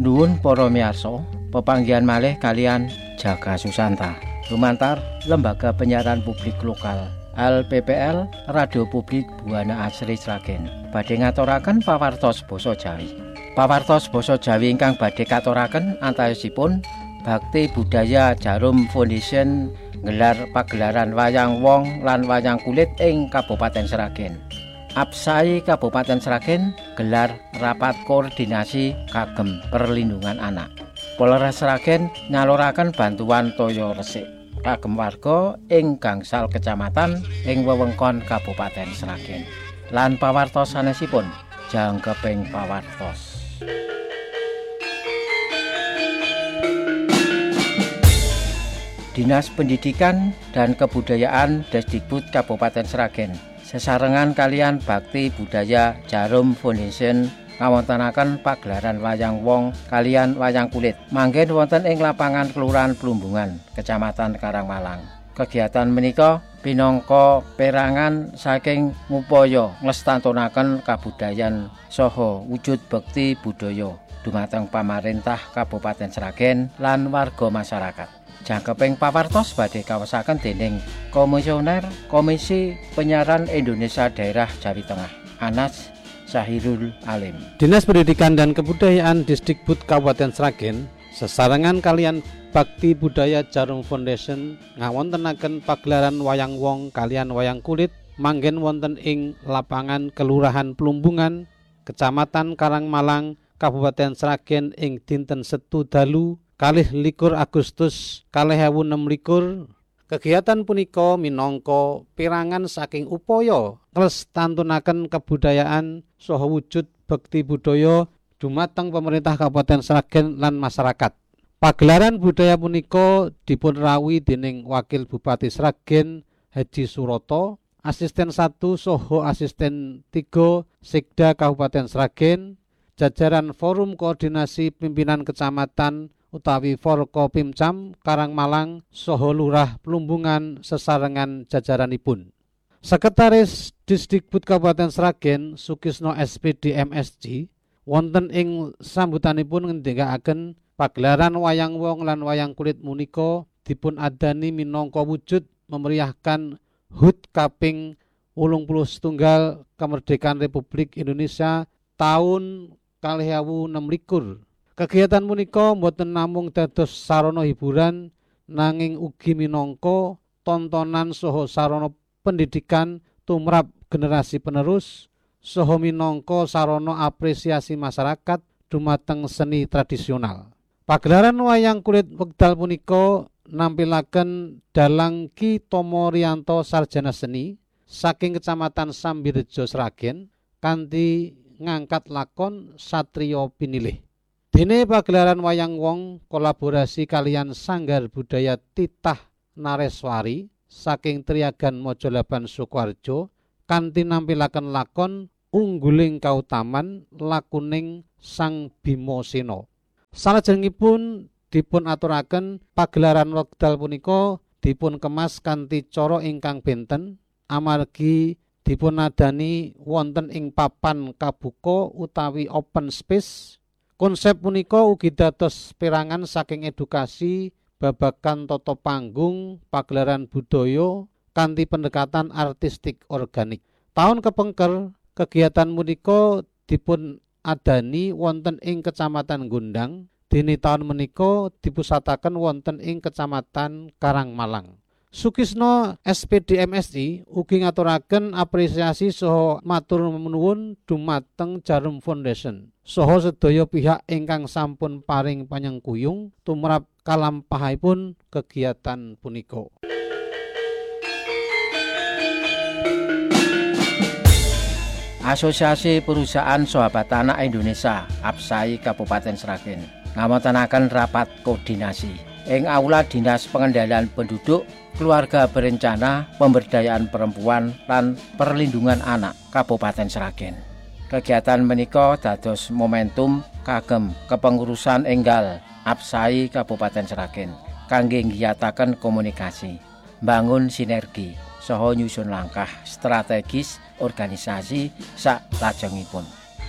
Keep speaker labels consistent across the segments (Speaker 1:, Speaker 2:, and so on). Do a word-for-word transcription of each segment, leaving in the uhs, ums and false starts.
Speaker 1: Nuwun para miyarsa, pepanggihan malih kalian Jaga Susanta. Lumantar Lembaga Penyiaran Publik Lokal L P P L Radio Publik Buana Asri Sragen badhe ngaturaken pawartos basa Jawi. Pawartos basa Jawi ingkang badhe katuraken antawisipun Bakti Budaya Jarum Foundation nggelar pagelaran wayang wong lan wayang kulit ing Kabupaten Sragen. Apsai Kabupaten Sragen gelar rapat koordinasi kagem perlindungan anak. Polres Sragen nyaluraken bantuan toya resik kagem warga ing gangsal kecamatan ing wewengkon Kabupaten Sragen. Lan pawartos sanesipun jangkeping pawartos. Dinas Pendidikan dan Kebudayaan Desdikbud Kabupaten Sragen sesarengan kalian Bakti Budaya Jarum Foundation ngawontenaken pagelaran wayang wong kalian wayang kulit manggen wonten ing lapangan Kelurahan Plumbungan, Kecamatan Karangmalang. Kegiatan menika pinangka perangan saking ngupaya nglestantunaken kabudayan saha wujud bekti budaya dumateng pamarentah Kabupaten Sragen lan warga masyarakat. Jangkeping pawartos badhe kawesaken dening Komisioner Komisi Penyiaran Indonesia Daerah Jawi Tengah, Anas Syahirul Alim.
Speaker 2: Dinas Pendidikan dan Kebudayaan Desdikbud Kabupaten Sragen sesarengan kalian Bakti Budaya Jarum Foundation ngawontenaken pagelaran wayang wong kalian wayang kulit manggen wonten ing lapangan Kelurahan Plumbungan, Kecamatan Karangmalang, Kabupaten Sragen ing dinten Setu dalu kalih likur Agustus kalih ewu enem likur. Kegiatan punika minangka pirangan saking upaya nglestantunaken kebudayaan saha wujud bekti budaya dumateng pemerintah Kabupaten Sragen lan masyarakat. Pagelaran budaya punika dipun rawuhi dening Wakil Bupati Sragen Haji Suroto, Asisten satu saha Asisten tiga Sekda Kabupaten Sragen, jajaran Forum Koordinasi Pimpinan Kecamatan utawi Forkopimcam Karangmalang saha Lurah Plumbungan sesarengan jajaranipun. Sekretaris Desdikbud Kabupaten Sragen Sukisno S P D M S G wonten ing sambutanipun ngendikaken pagelaran wayang wong lan wayang kulit punika dipun adani minangka wujud memeriahkan H U T kaping wolung puluh setunggal Kemerdekaan Republik Indonesia tahun kalih ewu enem likur. Kegiatan punika boten namung dados sarana hiburan nanging ugi minangka tontonan saha sarana pendidikan tumrap generasi penerus saha minangka sarana apresiasi masyarakat dumateng seni tradisional. Pagelaran wayang kulit wekdal punika nampilaken Dalang Ki Tomo Riyanto Sarjana Seni saking Kecamatan Sambirejo Sragen kanthi ngangkat lakon Satriya Pinilih. Dene pagelaran wayang wong kolaborasi kalian Sanggar Budaya Titah Nareswari saking Triagan Mojolaban Sukoharjo kanthi nampilaken lakon Ungguling Kautaman lakuning Sang Bima Sena. Salajengipun dipun aturaken pagelaran wekdal punika dipun kemas kanthi cara ingkang benten amargi dipun adani wonten ing papan kabuka utawi open space. Konsep punika ugi dados perangan saking edukasi babagan tata panggung pagelaran budaya kanthi pendekatan artistik organik. Taun kepengker kegiatan punika dipun adani wonten ing Kecamatan Gondang, dene taun menika dipusataken wonten ing Kecamatan Karangmalang. Sukisno S P D M S I ugi ngaturaken apresiasi saha matur nuwun dumateng Jarum Foundation saha sedaya pihak ingkang sampun paring panyengkuyung tumrap kalampahipun kegiatan punika.
Speaker 1: Asosiasi Perusahaan Sahabat Anak Indonesia Apsai Kabupaten Sragen ngawontenaken rapat koordinasi ing Aula Dinas Pengendalian Penduduk, Keluarga Berencana, Pemberdayaan Perempuan lan Perlindungan Anak Kabupaten Sragen. Kegiatan menika dados momentum kagem kepengurusan enggal Apsai Kabupaten Sragen kangge ngiyataken komunikasi, bangun sinergi saha nyusun langkah strategis organisasi sak lajengipun.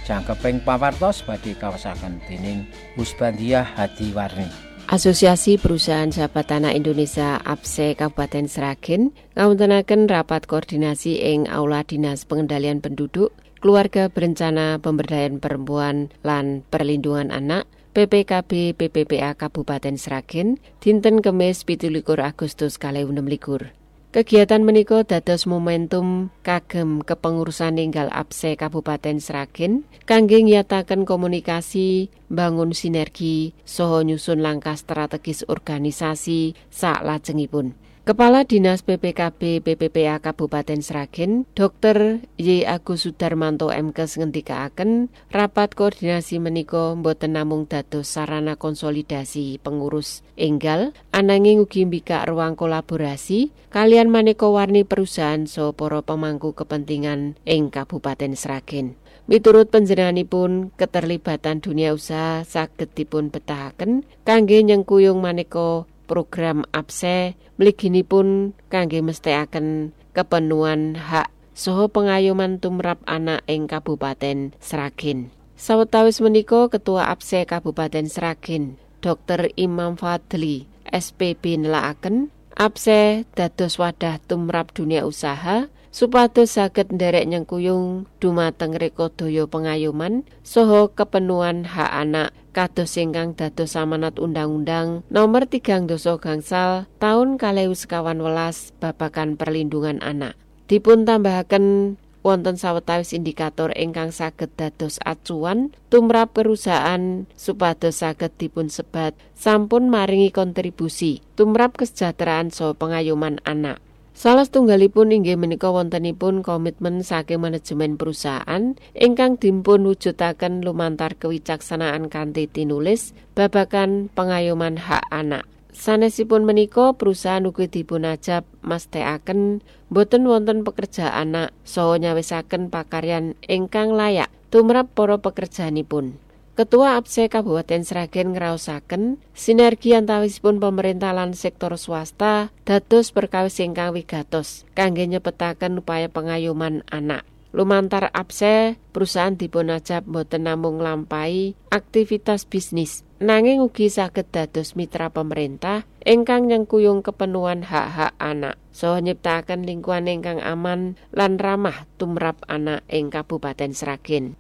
Speaker 1: Jangkeping pawartos badhe kawasaken dening Husbandiah Hadiwarni.
Speaker 3: Asosiasi Perusahaan Sahabat Tanah Indonesia A P S E Kabupaten Sragen ngawontenaken rapat koordinasi ing Aula Dinas Pengendalian Penduduk, Keluarga Berencana Pemberdayaan Perempuan lan Perlindungan Anak P P K B P P P A Kabupaten Sragen dinten Kemis pitulikur Agustus kalih enem likur. Kegiatan menika dados momentum kagem kepengurusan enggal A P S E Kabupaten Sragen kangge nyataken komunikasi, bangun sinergi, saha nyusun langkah strategis organisasi saklajengipun. Kepala Dinas P P K B P P P A Kabupaten Sragen, Dokter Y Agus Sudarmanto M Kes ngendikaaken rapat koordinasi menika boten namung dados sarana konsolidasi pengurus enggal, ananging ugi mbikak ruang kolaborasi kalian maneka warni perusahaan saha para pemangku kepentingan ing Kabupaten Sragen. Miturut panjenenganipun, keterlibatan dunia usaha saged dipun betahaken kangge nyengkuyung maneka program A P S E mliginipun kangge mesthekaken kepenuhan hak saha pengayoman tumrap anak ing Kabupaten Sragen. Sawetawis menika Ketua A P S E Kabupaten Sragen, Dokter Imam Fadli, S P B nelakaken A P S E dados wadah tumrap dunia usaha supados saged nderek nyengkuyung dumateng rekodaya pengayoman saha kepenuhan hak anak kados ingkang dados amanat Undang-Undang Nomor tigang dasa gangsal taun kalih ewu sekawan welas babagan perlindungan anak. Dipun tambahaken wonten sawetawis indikator ingkang saged dados acuan tumrap perusahaan supados saged dipun sebat sampun maringi kontribusi tumrap kesejahteraan saha pengayoman anak. Salah setunggalipun inggih menika wontenipun komitmen saking manajemen perusahaan ingkang dipun wujudaken lumantar kewicaksanaan kanthi tinulis babagan pengayoman hak anak. Sanesipun menika perusahaan ugi dipun ajab mesthekaken boten wonten pekerja anak saha nyawisaken pakaryan ingkang layak tumrap para pekerjanipun. Ketua A P S E Kabupaten Sragen ngraosaken sinergi antawisipun pemerintah lan sektor swasta dados perkawis ingkang wigatos kangge nyepetaken upaya pengayoman anak. Lumantar A P S E, perusahaan dipun ajab boten namung nglampahi aktivitas bisnis, nanging ugi saged dados mitra pemerintah ingkang nyengkuyung kepenuhan hak-hak anak saha nyiptakaken lingkungan ingkang aman lan ramah tumrap anak ing Kabupaten Sragen.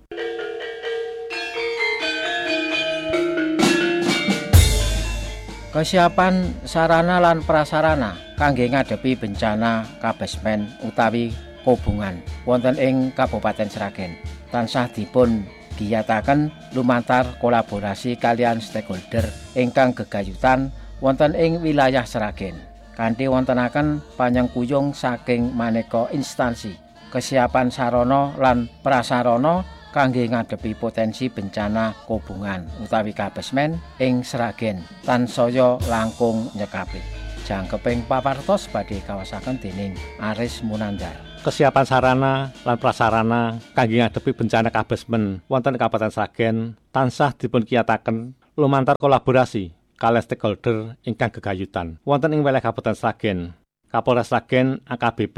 Speaker 1: Kesiapan sarana lan prasarana kangge ngadepi bencana kabesmen utawi kobongan wonten ing Kabupaten Sragen tansah dipun giyataken lumantar kolaborasi kalian stakeholder ingkang gegayutan wonten ing wilayah Sragen kanthi wontenaken panyengkuyung saking maneka instansi. Kesiapan sarana lan prasarana kangge ngadepi potensi bencana kobongan utawi kabesmen ing Sragen tansaya langkung nyekapi. Jangkeping pawartos badhe kawasaken dening Aris Munandar.
Speaker 2: Kesiapan sarana lan prasarana kangge ngadepi bencana kabesmen wonten Kabupaten Sragen tansah dipun kiyataken lumantar kolaborasi kalih stakeholder ingkang gegayutan wonten ing wilayah Kabupaten Sragen. Kapolres Sragen A K B P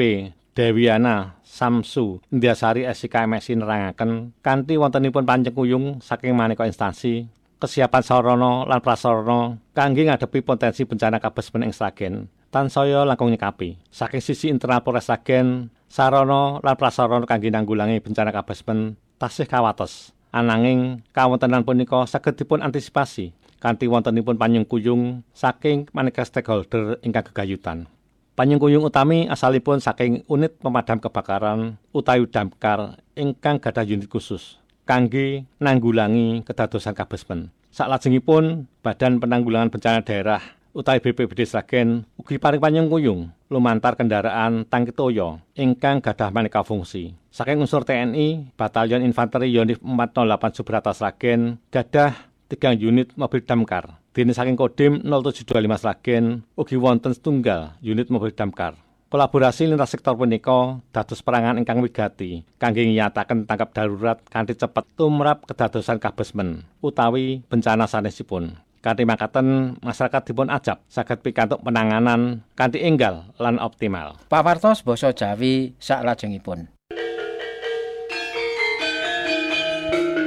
Speaker 2: Dewiana Samsu Indyasari S I K M S I nerangaken kanthi wontenipun panjengkuyung saking maneka instansi kesiapan sarana lan prasarana kangge ngadepi potensi bencana kabesmen ing Sragen tansaya langkung nyekapi. Saking sisi internal Polres Sragen, sarana lan prasarana kangge nanggulangi bencana kabesmen tasih kawates. Ananging kawontenan punika saged dipun antisipasi kanthi wontenipun panyengkuyung saking maneka stakeholder ingkang gegayutan. Panyengkuyung utami asalipun saking unit pemadam kebakaran utawi damkar ingkang gadah unit khusus kangge nanggulangi kedadosan kabesmen. Saklajengipun Badan Penanggulangan Bencana Daerah utawi B P B D Sragen ugi paring panyengkuyung lumantar kendaraan tangki toya ingkang gadah maneka fungsi. Saking unsur T N I, Batalion Infanteri Yonif empat nol delapan Subrata Sragen gadah tiga unit mobil damkar. Dene saking Kodim nol tujuh dua lima Sragen ugi wonten setunggal unit mobil damkar. Kolaborasi lintas sektor punika dados perangan ingkang wigati kangge nyataken tanggap darurat kanthi cepet tumrap kedadosan kabesmen utawi bencana sanesipun. Kanthi makaten masyarakat dipun ajab saged pikantuk penanganan kanthi enggal lan optimal.
Speaker 1: Pawartos basa Jawi saklajengipun.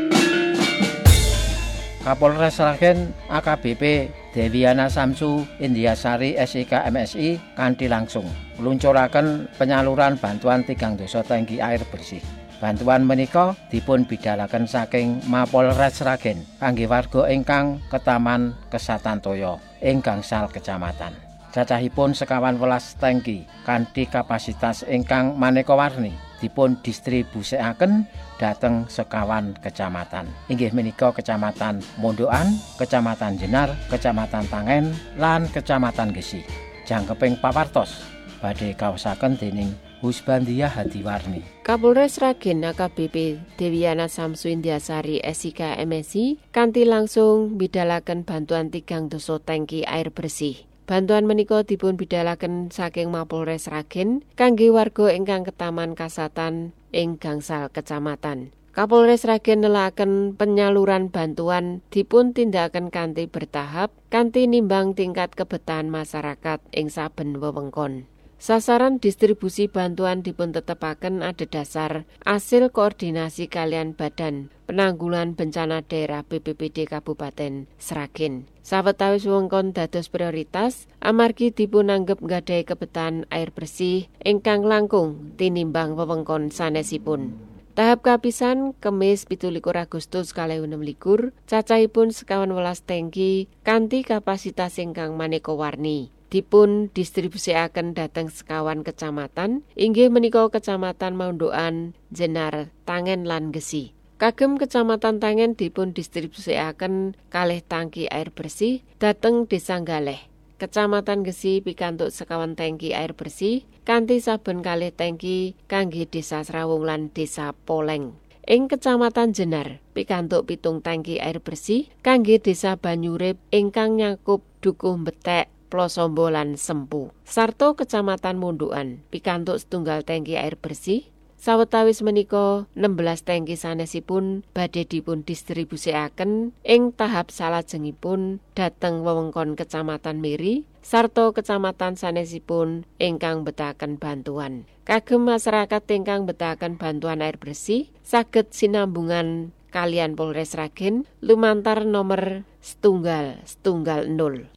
Speaker 1: Kapolres Sragen A K B P Dewiana Samsu Indiasari S I K M S I kanthi langsung ngluncuraken penyaluran bantuan tigang dasa tangki air bersih. Bantuan menika dipun bidhalaken saking Mapolres Sragen kangge warga ingkang ketaman Kesatan Toyo ing gangsal kecamatan. Cacahipun sekawan welas tangki kanthi kapasitas ingkang maneka warni dipun distribusikaken dhateng sekawan kecamatan. Inggih menika Kecamatan Mondokan, Kecamatan Jenar, Kecamatan Tangen, lan Kecamatan Gesi. Jangkeping pawartos badhe kaosaken dening Husbandia Hadiwarni.
Speaker 3: Kapolres Sragen A K B P Dewiana Samsu Indiasari S I K M S I kanthi langsung bidhalaken bantuan tigang dasa tangki air bersih. Bantuan menika dipun bidhalaken saking Mapolres Sragen kangge warga ingkang ketaman kasatan ing gangsal kecamatan. Kapolres Sragen nelakaken penyaluran bantuan dipun tindakaken kanthi bertahap kanthi nimbang tingkat kebetan masyarakat ing saben wewengkon. Sasaran distribusi bantuan dipun tetepaken adhedhasar asil koordinasi kalian Badan Penanggulangan Bencana Daerah B P B D Kabupaten Sragen. Sawetawis wewengkon dados prioritas amargi dipun anggep nggadahi kebetan air bersih ingkang langkung tinimbang wewengkon sanesipun. Tahap kapisan Kemis pitulikur Agustus kalih enem likur cacahipun sekawan welas tangki kanthi kapasitas ingkang maneka warni. Dipun distribusikaken dhateng sekawan kecamatan inggih menika Kecamatan Mondokan, Jenar, Tangen lan Gesi. Kagem Kecamatan Tangen dipun distribusikaken kalih tangki air bersih dhateng Desa Galeh. Kecamatan Gesi pikantuk sekawan tangki air bersih kanthi saben kalih tangki kangge Desa Srawung lan Desa Poleng. Ing Kecamatan Jenar pikantuk pitung tangki air bersih kangge Desa Banyurip ingkang nyakup Dukuh Betek, Plosombo lan Sempu. Sarto Kecamatan Mondokan pikantuk setunggal tangki air bersih. Sawetawis menika enam belas tangki sanesipun badhe dipun distribusikaken ing tahap salajengipun dhateng wewengkon Kecamatan Miri sarta kecamatan sanesipun ingkang betahaken bantuan. Kagem masyarakat ingkang betahaken bantuan air bersih saged sinambungan kalian Polres Sragen lumantar nomor setunggal setunggal nol.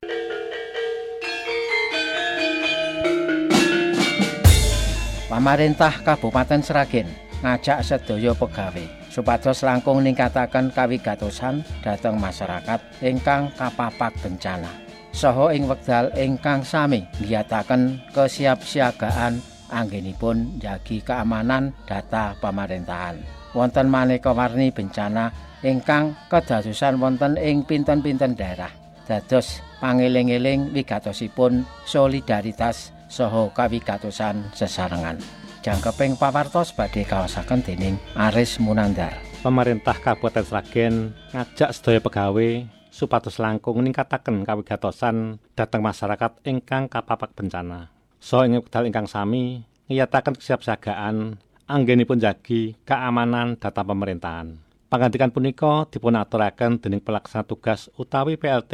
Speaker 1: Pamarentah Kabupaten Sragen ngajak sedaya pegawai supados langkung ningkataken kawigatosan dhateng masyarakat ingkang kapapak bencana. Saha ing wekdal ingkang sami ngiyataken kesiapsiagaan anggenipun njagi keamanan data pamerintahan. Wonten maneka warni bencana ingkang kedadosan wonten ing pinten-pinten daerah. Dados pangeling-eling wigatosipun solidaritas saha kawigatosan sesarengan. Jangkeping pawartos badhe kaosaken dening Aris Munandar.
Speaker 4: Pemerintah Kabupaten Sragen ngajak sedaya pegawai supados langkung ningkataken kawigatosan dhateng masyarakat ingkang kapapak bencana. Saha ing wekdal ingkang sami ngiyataken kesiapsiagaan anggenipun njagi keamanan data pemerintahan. Pangandikan punika dipun aturaken dening pelaksana tugas utawi P L T